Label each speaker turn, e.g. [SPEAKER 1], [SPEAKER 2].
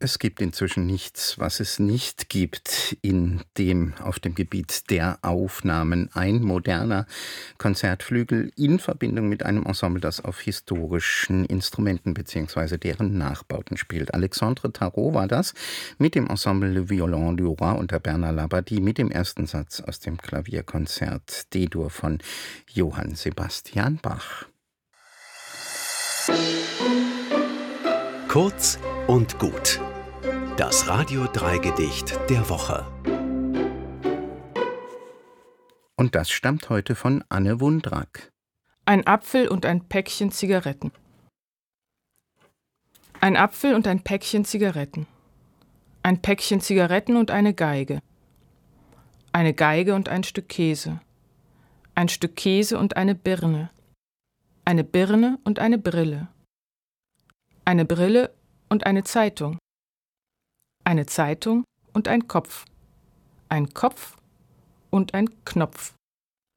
[SPEAKER 1] Es gibt inzwischen nichts, was es nicht gibt auf dem Gebiet der Aufnahmen. Ein moderner Konzertflügel in Verbindung mit einem Ensemble, das auf historischen Instrumenten bzw. deren Nachbauten spielt. Alexandre Tarot war das mit dem Ensemble Le Violon du Roi unter Bernard Labadie mit dem ersten Satz aus dem Klavierkonzert D-Dur von Johann Sebastian Bach.
[SPEAKER 2] Kurz und gut. Das Radio 3 Gedicht der Woche.
[SPEAKER 1] Und das stammt heute von Anne Wundrack.
[SPEAKER 3] Ein Apfel und ein Päckchen Zigaretten. Ein Apfel und ein Päckchen Zigaretten. Ein Päckchen Zigaretten und eine Geige. Eine Geige und ein Stück Käse. Ein Stück Käse und eine Birne. Eine Birne und eine Brille. Eine Brille und eine Zeitung. Eine Zeitung und ein Kopf. Ein Kopf und ein Knopf.